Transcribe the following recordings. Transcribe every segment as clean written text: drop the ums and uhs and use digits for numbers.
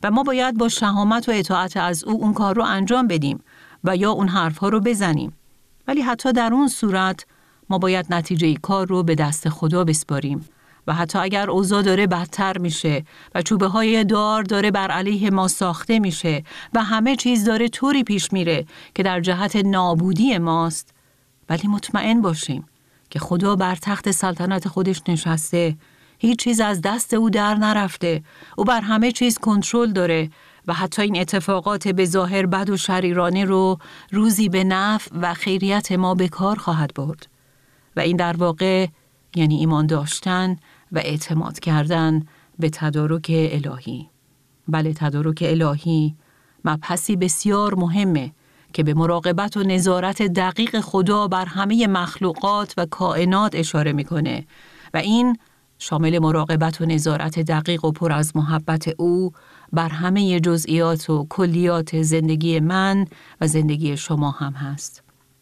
و ما باید با شهامت و اطاعت از او اون کار رو انجام بدیم و یا اون حرفها رو بزنیم. ولی حتی در اون صورت ما باید نتیجه کار رو به دست خدا بسپاریم و حتی اگر اوضاع داره بدتر میشه و چوبه های دار داره بر علیه ما ساخته میشه و همه چیز داره طوری پیش میره که در جهت نابودی ماست، ولی مطمئن باشیم که خدا بر تخت سلطنت خودش نشسته، هیچ چیز از دست او در نرفته، او بر همه چیز کنترل داره و حتی این اتفاقات به ظاهر بد و شریرانه رو روزی به نفع و خیریت ما به کار خواهد برد. و این در واقع یعنی ایمان داشتن و اعتماد کردن به تدارک الهی. بله، تدارک الهی مبحثی بسیار مهمه که به مراقبت و نظارت دقیق خدا بر همه مخلوقات و کائنات اشاره میکنه و این شامل مراقبت و نظارت دقیق و پر از محبت او بر همه جزئیات و کلیات زندگی من و زندگی شما هم هست.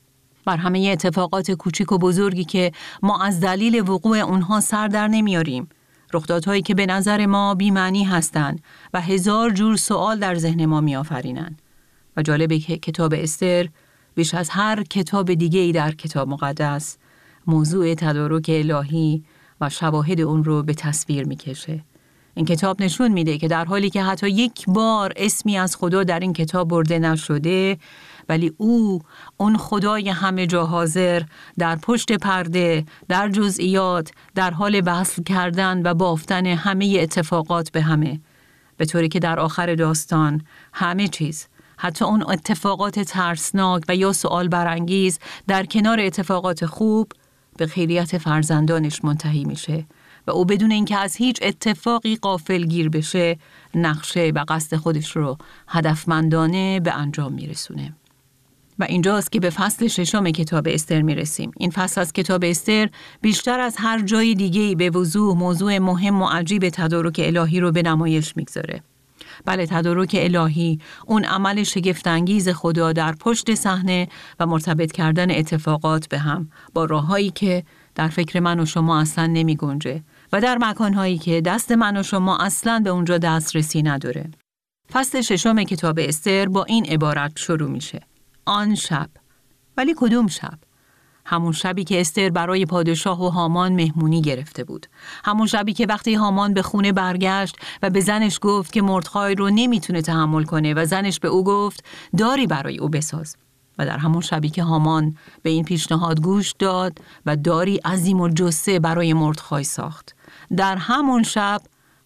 بر همه اتفاقات کوچیک و بزرگی که ما از دلیل وقوع اونها سر در نمیاریم، رخدادهایی که به نظر ما بی‌معنی هستند و هزار جور سوال در ذهن ما می‌آفرینند. و جالبه که کتاب استر بیش از هر کتاب دیگه‌ای در کتاب مقدس موضوع تدارک الهی و شواهد اون رو به تصویر می‌کشه. این کتاب نشون میده که در حالی که حتی یک بار اسمی از خدا در این کتاب برده نشده، ولی اون خدای همه جا حاضر در پشت پرده، در جزئیات، در حال وصل کردن و بافتن همه اتفاقات به همه، به طوری که در آخر داستان همه چیز، حتی اون اتفاقات ترسناک و یا سوال برانگیز در کنار اتفاقات خوب، به خیریت فرزندانش منتهی میشه و او بدون اینکه از هیچ اتفاقی غافلگیر بشه، نقشه و قصد خودش رو هدفمندانه به انجام میرسونه. و اینجاست که به فصل 6 کتاب استر میرسیم. این فصل از کتاب استر بیشتر از هر جای دیگه‌ای به وضوح موضوع مهم و عجیب تدارک الهی رو به نمایش میگذاره. بله، تدارک الهی، اون عمل شگفت‌انگیز خدا در پشت صحنه و مرتبط کردن اتفاقات به هم با راه‌هایی که در فکر من و شما اصلاً نمی‌گنجه و در مکان‌هایی که دست من و شما اصلاً به اونجا دسترسی نداره. فصل 6 کتاب استر با این عبارت شروع میشه: آن شب. ولی کدوم شب؟ همون شبی که استر برای پادشاه و هامان مهمونی گرفته بود. همون شبی که وقتی هامان به خونه برگشت و به زنش گفت که مردخای رو نمیتونه تحمل کنه و زنش به او گفت داری برای او بساز. و در همون شبی که هامان به این پیشنهاد گوش داد و داری عظیم الجثه برای مردخای ساخت. در همون شب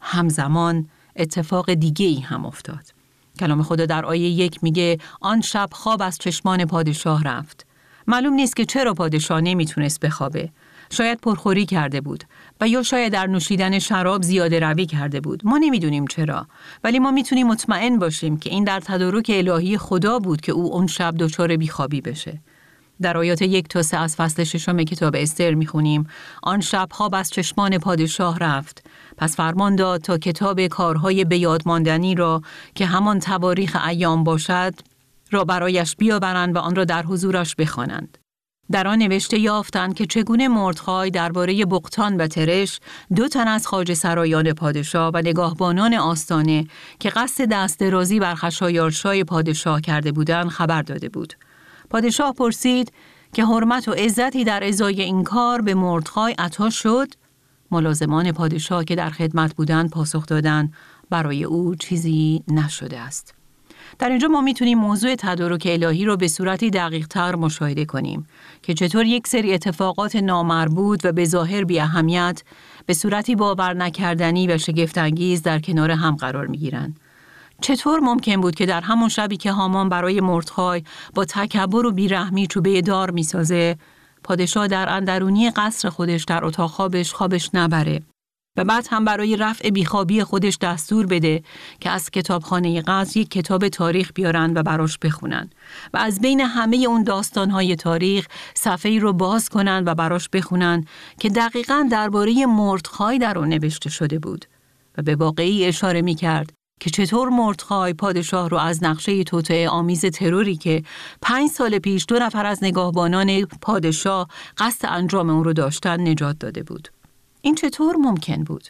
همزمان اتفاق دیگه‌ای هم افتاد. کلام خدا در آیه 1 میگه آن شب خواب از چشمان پادشاه رفت. معلوم نیست که چرا پادشاه نمیتونست بخوابه. شاید پرخوری کرده بود و یا شاید در نوشیدن شراب زیاده روی کرده بود. ما نمیدونیم چرا، ولی ما میتونیم مطمئن باشیم که این در تدارک الهی خدا بود که او اون شب دچار بیخوابی بشه. در آیات 1 تا 3 از فصل 6 کتاب استر میخونیم آن شب خواب از چشمان پادشاه رفت. پس فرمان داد تا کتاب کارهای بیادماندنی را که همان تواریخ ایام باشد را برایش بیاورند و آن را در حضورش بخوانند. در آن نوشته یافتند که چگونه مردخای درباره بغتان و ترش 2 تن از خواجه سرایان پادشاه و نگاهبانان آستانه که قصد دست درازی بر خشایارشای پادشاه کرده بودند خبر داده بود. پادشاه پرسید که حرمت و عزتی در ازای این کار به مردخای عطا شد؟ ملازمان پادشاه که در خدمت بودند پاسخ دادند برای او چیزی نشده است. در اینجا ما میتونیم موضوع تدارک الهی رو به صورتی دقیق تر مشاهده کنیم که چطور یک سری اتفاقات نامربوط و به ظاهر بی اهمیت به صورتی باور نکردنی و شگفت‌انگیز در کنار هم قرار میگیرند. چطور ممکن بود که در همون شبی که هامان برای مردخای با تکبر و بیرحمی چوبه دار میسازه، پادشاه در اندرونی قصر خودش در اتاق خوابش نبره و بعد هم برای رفع بیخوابی خودش دستور بده که از کتابخانه قصر یک کتاب تاریخ بیارن و براش بخونن و از بین همه اون داستانهای تاریخ صفحه‌ای رو باز کنن و براش بخونن که دقیقاً درباره مردخای در اون نوشته شده بود و به واقعی اشاره می‌کرد که چطور مردخای پادشاه رو از نقشه توطئه آمیز تروری که 5 سال پیش 2 نفر از نگاهبانان پادشاه قصد انجام اون رو داشتن نجات داده بود. این چطور ممکن بود؟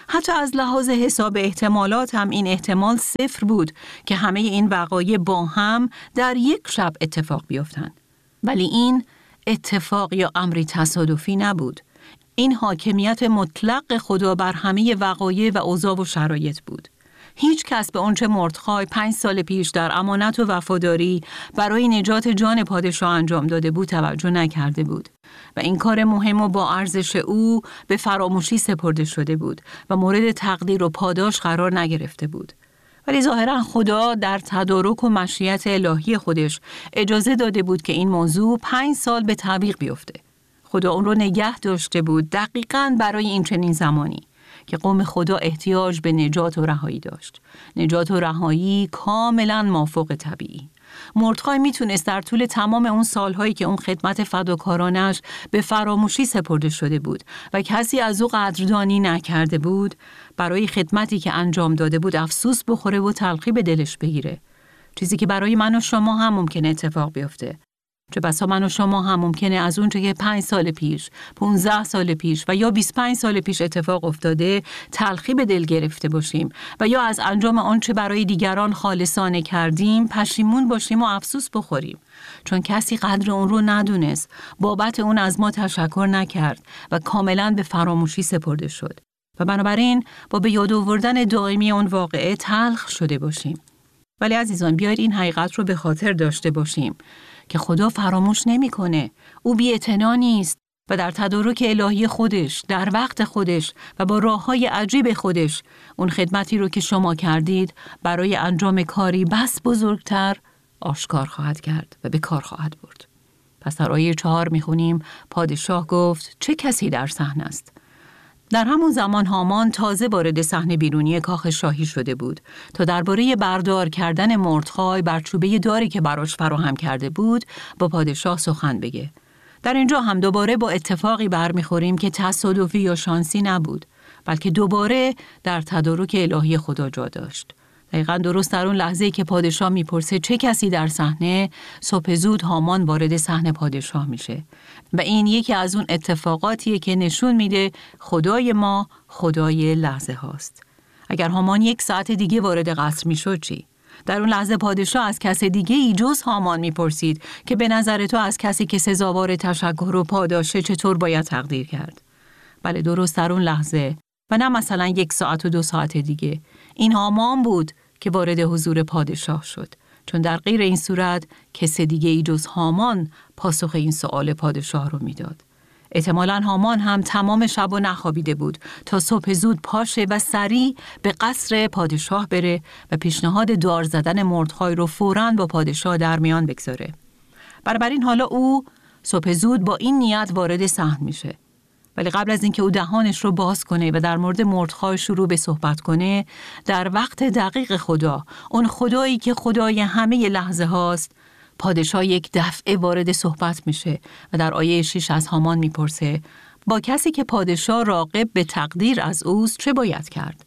حتی از لحاظ حساب احتمالات هم این احتمال 0 بود که همه این وقایع با هم در یک شب اتفاق بیفتند. ولی این اتفاق یا امری تصادفی نبود. این حاکمیت مطلق خدا بر همه وقایع و اوضاع و شرایط بود. هیچ کس به آنچه مردخای 5 سال پیش در امانت و وفاداری برای نجات جان پادشاه انجام داده بود توجه نکرده بود و این کار مهم و با ارزش او به فراموشی سپرده شده بود و مورد تقدیر و پاداش قرار نگرفته بود. ولی ظاهراً خدا در تدارک و مشیت الهی خودش اجازه داده بود که این موضوع 5 سال به تعویق بیفته. خدا اون رو نگه داشته بود دقیقاً برای این چنین زمانی که قوم خدا احتیاج به نجات و رهایی داشت. نجات و رهایی کاملاً مافوق طبیعی. مردخای میتونست در طول تمام اون سالهایی که اون خدمت فداکارانش به فراموشی سپرده شده بود و کسی از او قدردانی نکرده بود، برای خدمتی که انجام داده بود افسوس بخوره و تلخی به دلش بگیره. چیزی که برای من و شما هم ممکنه اتفاق بیفته. چه بسا من و شما هم ممکنه از اون که 5 سال پیش، 15 سال پیش و یا 25 سال پیش اتفاق افتاده تلخی به دل گرفته باشیم و یا از انجام آنچه برای دیگران خالصانه کردیم پشیمون باشیم و افسوس بخوریم، چون کسی قدر اون رو ندونست، بابت اون از ما تشکر نکرد و کاملاً به فراموشی سپرده شد و بنابراین با به یاد آوردن دائمی اون واقعه تلخ شده باشیم. ولی عزیزان بیاید این حقیقت رو به خاطر داشته باشیم که خدا فراموش نمی‌کنه. او بی‌اعتنا نیست و در تدارک الهی خودش، در وقت خودش و با راه‌های عجیب خودش اون خدمتی رو که شما کردید برای انجام کاری بس بزرگتر آشکار خواهد کرد و به کار خواهد برد. پس در آیه 4 می‌خونیم پادشاه گفت چه کسی در صحنه است؟ در همون زمان هامان تازه وارد صحنه بیرونی کاخ شاهی شده بود تا درباره بردار کردن مردخای بر چوبه داری که براش فراهم کرده بود با پادشاه سخن بگه. در اینجا هم دوباره با اتفاقی برمیخوریم که تصادفی یا شانسی نبود، بلکه دوباره در تدارک الهی خدا جا داشت. دقیقاً درست در اون لحظه‌ای که پادشاه میپرسه چه کسی در صحنه، صبح زود هامان وارد صحنه پادشاه میشه و این یکی از اون اتفاقاتیه که نشون میده خدای ما خدای لحظه هاست. اگر هامان 1 ساعت دیگه وارد قصر میشد چی؟ در اون لحظه پادشاه از کس دیگه ای جز هامان میپرسید که به نظر تو از کسی که سزاوار تشکر و پاداشه چطور باید تقدیر کرد؟ بله درست در اون لحظه و نه مثلا 1 ساعت و 2 ساعت دیگه، این هامان بود که وارد حضور پادشاه شد، چون در غیر این صورت کس دیگه ای جز هامان پاسخ این سوال پادشاه رو میداد. احتمالاً هامان هم تمام شب و نخوابیده بود تا صبح زود پاشه و سریع به قصر پادشاه بره و پیشنهاد دار زدن مردخای رو فوراً با پادشاه در میان بگذاره. بنابراین حالا او صبح زود با این نیت وارد صحن میشه. ولی قبل از اینکه او دهانش رو باز کنه و در مورد مردخای شروع به صحبت کنه، در وقت دقیق خدا، اون خدایی که خدای همه لحظه هاست، پادشاه یک دفعه وارد صحبت میشه و در آیه 6 از هامان میپرسه با کسی که پادشاه راغب به تقدیر از اوست چه باید کرد؟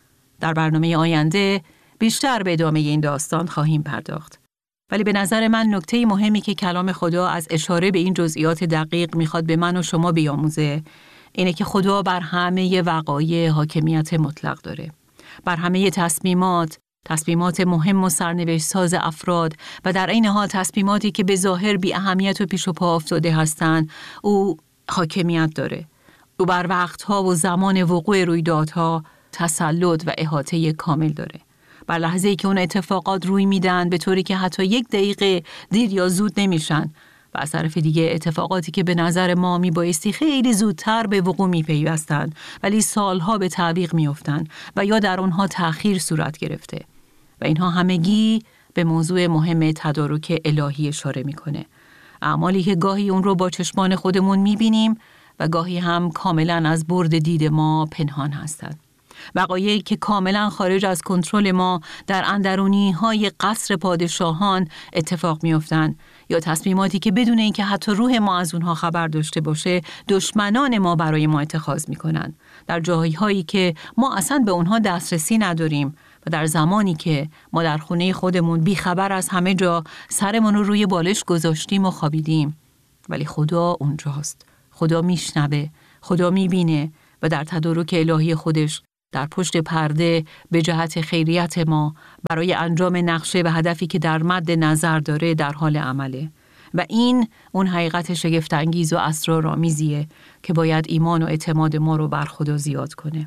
در برنامه آینده بیشتر به ادامه این داستان خواهیم پرداخت. ولی به نظر من نکته مهمی که کلام خدا از اشاره به این جزئیات دقیق میخواد به من و شما بیاموزه اینه که خدا بر همه وقایع حاکمیت مطلق داره. بر همه تصمیمات مهم و سرنوشت ساز افراد و در عین حال تصمیماتی که به ظاهر بی اهمیت و پیش و پا افتاده هستند، او حاکمیت داره. او بر وقتها و زمان وقوع رویدادها تسلط و احاطه کامل داره. بر لحظه‌ای که اون اتفاقات روی میدن به طوری که حتی 1 دقیقه دیر یا زود نمیشن و از طرف دیگه اتفاقاتی که به نظر ما میبایستی خیلی زودتر به وقوع میپیوستن ولی سالها به تعویق میافتن و یا در اونها تأخیر صورت گرفته و اینها همگی به موضوع مهم تدارک الهی اشاره میکنه. اعمالی که گاهی اون رو با چشمان خودمون میبینیم و گاهی هم کاملا از برد دید ما پنهان هستند. وقایعی که کاملا خارج از کنترل ما در اندرونی‌های قصر پادشاهان اتفاق می‌افتند یا تصمیماتی که بدون اینکه حتی روح ما از اونها خبر داشته باشه دشمنان ما برای ما اتخاذ می‌کنند در جاهایی که ما اصلا به اونها دسترسی نداریم و در زمانی که ما در خونه خودمون بیخبر از همه جا سرمون رو روی بالش گذاشتیم و خوابیدیم. ولی خدا اونجاست. خدا میشنوه، خدا میبینه و در تدارک الهی خودش در پشت پرده به جهت خیریت ما برای انجام نقشه و هدفی که در مد نظر داره در حال عمله. و این اون حقیقت شگفت‌انگیز و اسرارآمیزیه که باید ایمان و اعتماد ما رو بر خدا زیاد کنه.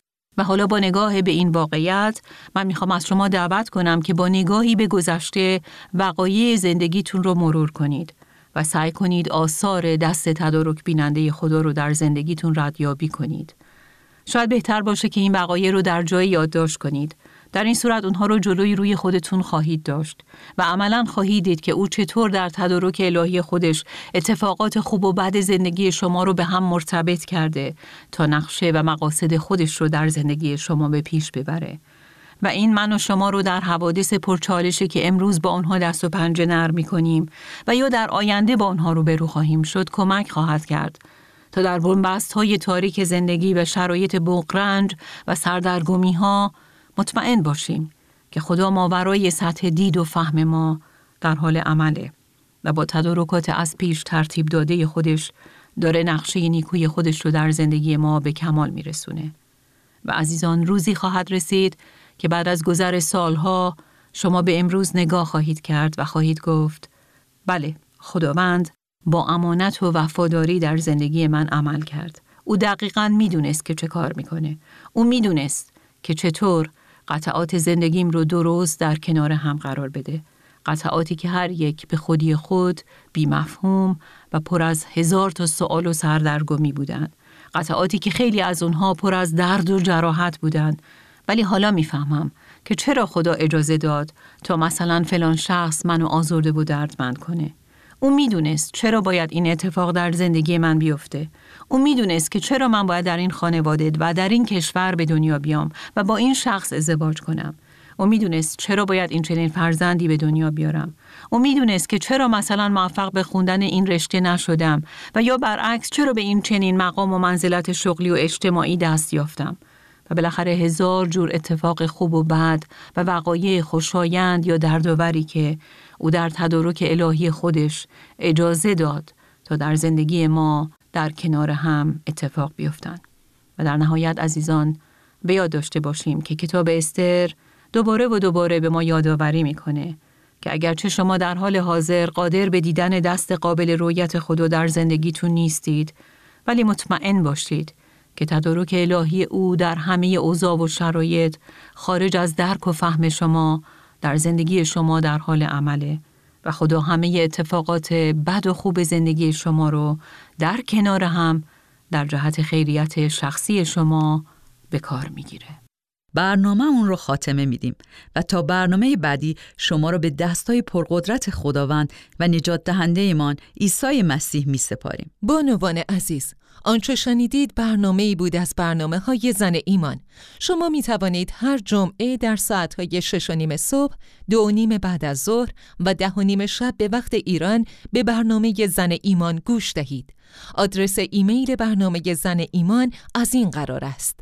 و حالا با نگاه به این واقعیت من میخوام از شما دعوت کنم که با نگاهی به گذشته وقایع زندگیتون رو مرور کنید و سعی کنید آثار دست تدارک بیننده خدا رو در زندگیتون ردیابی کنید. شاید بهتر باشه که این وقایع رو در جایی یادداشت کنید. در این صورت اونها رو جلوی روی خودتون خواهید داشت و عملاً خواهید دید که او چطور در تدارک الهی خودش اتفاقات خوب و بد زندگی شما رو به هم مرتبط کرده تا نقشه و مقاصد خودش رو در زندگی شما به پیش ببره. و این من و شما رو در حوادث پرچالشی که امروز با آنها دست و پنجه نرم می‌کنیم و یا در آینده با آنها روبرو خواهیم شد کمک خواهد کرد تا در بن‌بست‌های تاریک زندگی و شرایط بغرنج و سردرگمی‌ها مطمئن باشیم که خدا ماورای سطح دید و فهم ما در حال عمله و با تدارکات از پیش ترتیب داده خودش داره نقشه نیکوی خودش رو در زندگی ما به کمال میرسونه. و عزیزان، روزی خواهد رسید که بعد از گذر سالها شما به امروز نگاه خواهید کرد و خواهید گفت بله، خداوند با امانت و وفاداری در زندگی من عمل کرد. او دقیقاً میدونست که چه کار میکنه. او میدونست که چطور قطعات زندگیم رو درست در کنار هم قرار بده. قطعاتی که هر یک به خودی خود بی مفهوم و پر از هزار تا سوال و سردرگمی بودند. قطعاتی که خیلی از اونها پر از درد و جراحت بودند. ولی حالا میفهمم که چرا خدا اجازه داد تا مثلا فلان شخص منو آزرده و دردمند کنه. او میدونست چرا باید این اتفاق در زندگی من بیفته. او میدونست که چرا من باید در این خانواده و در این کشور به دنیا بیام و با این شخص ازدواج کنم. او میدونست چرا باید این چنین فرزندی به دنیا بیارم. او میدونست که چرا مثلا موفق به خوندن این رشته نشدم و یا برعکس چرا به این چنین مقام و منزلت شغلی و اجتماعی دست یافتم. و بالاخره هزار جور اتفاق خوب و بد و وقایع خوشایند یا دردآوری که او در تدارک الهی خودش اجازه داد تا در زندگی ما در کنار هم اتفاق بیفتن. و در نهایت عزیزان، به یاد داشته باشیم که کتاب استر دوباره و دوباره به ما یادآوری میکنه که اگرچه شما در حال حاضر قادر به دیدن دست قابل رؤیت خدا در زندگیتون نیستید، ولی مطمئن باشید که تدارک الهی او در همه اوضاع و شرایط خارج از درک و فهم شما در زندگی شما در حال عمله و خدا همه اتفاقات بد و خوب زندگی شما رو در کنار هم در جهت خیریت شخصی شما به کار میگیره. برنامه‌مون رو خاتمه میدیم و تا برنامه بعدی شما رو به دستای پرقدرت خداوند و نجات دهنده ایمان عیسی مسیح میسپاریم. بانوان عزیز، آنچه شنیدید برنامه‌ای بود از برنامه‌های زن ایمان. شما می توانید هر جمعه در ساعت‌های 6:30 صبح، 2:30 بعد از ظهر و 10:30 شب به وقت ایران به برنامه زن ایمان گوش دهید. آدرس ایمیل برنامه زن ایمان از این قرار است: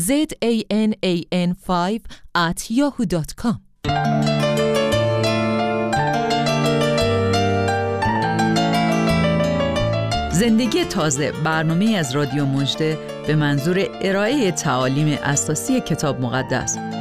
zanan5@yahoo.com. زندگی تازه، برنامه از رادیو مژده به منظور ارائه تعالیم اساسی کتاب مقدس